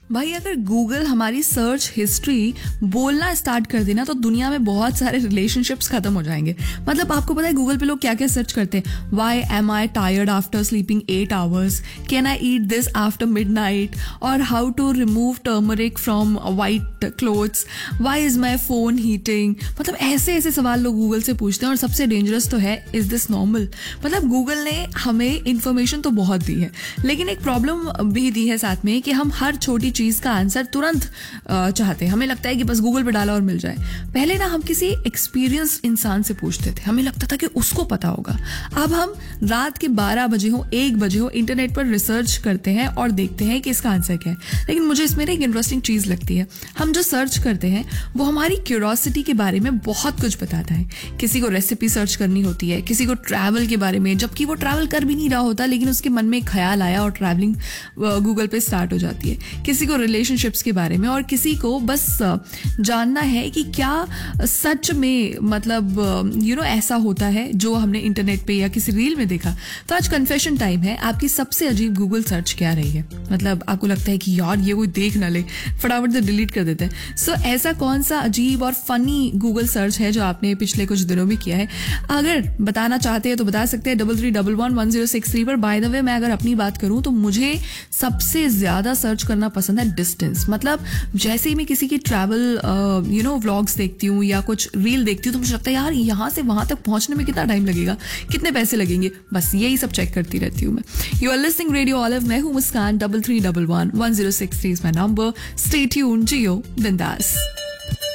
भाई अगर गूगल हमारी सर्च हिस्ट्री बोलना स्टार्ट कर देना तो दुनिया में बहुत सारे रिलेशनशिप्स खत्म हो जाएंगे। मतलब आपको पता है गूगल पे लोग क्या क्या सर्च करते हैं? Y M I tired after sleeping 8 hours, can I eat this after midnight, और how to remove turmeric from white clothes, Y is my phone heating. मतलब ऐसे ऐसे सवाल लोग गूगल से पूछते हैं। और सबसे डेंजरस तो है, इज दिस नॉर्मल। मतलब गूगल ने हमें इंफॉर्मेशन तो बहुत दी है, लेकिन एक प्रॉब्लम भी दी है साथ में कि हम हर छोटी चीज का आंसर तुरंत चाहते हैं। हमें लगता है कि बस गूगल पे डाला और मिल जाए। पहले ना हम किसी एक्सपीरियंस इंसान से पूछते थे, हमें लगता था कि उसको पता होगा। अब हम रात के 12 बजे हो 1 बजे हो इंटरनेट पर रिसर्च करते हैं और देखते हैं कि इसका आंसर क्या है। लेकिन मुझे इसमें एक इंटरेस्टिंग चीज लगती है, हम जो सर्च करते हैं वो हमारी क्यूरियोसिटी के बारे में बहुत कुछ बताता है। किसी को रेसिपी सर्च करनी होती है, किसी को ट्रैवल के बारे में, जबकि वो ट्रैवल कर भी नहीं रहा होता, लेकिन उसके मन में एक ख्याल आया और ट्रैवलिंग गूगल पे स्टार्ट हो जाती है। किसी को रिलेशनशिप्स के बारे में, और किसी को बस जानना है कि क्या सच में मतलब ऐसा होता है जो हमने इंटरनेट पे या किसी रील में देखा। तो आज कन्फेशन टाइम है। आपकी सबसे अजीब गूगल सर्च क्या रही है? मतलब आपको लगता है कि यार ये कोई देख ना ले, फटाफट से डिलीट कर देते हैं। सो ऐसा कौन सा अजीब और फनी गूगल सर्च है जो आपने पिछले कुछ दिनों में किया है? अगर बताना चाहते हैं तो बता सकते हैं 33111063 पर। बाय द वे, मैं अगर अपनी बात करूं तो मुझे सबसे ज्यादा सर्च करना पसंद है डिस्टेंस। मतलब जैसे ही मैं किसी की ट्रैवल व्लॉग्स देखती हूँ या कुछ रील देखती हूँ तो मुझे लगता है यार यहाँ से वहां तक पहुंचने में कितना टाइम लगेगा, कितने पैसे लगेंगे, बस यही सब चेक करती रहती हूँ मैं। You are listening radio olive, मैं हूँ मुस्कान। 33111063 is my number. Stay tuned, जियो बिंदास।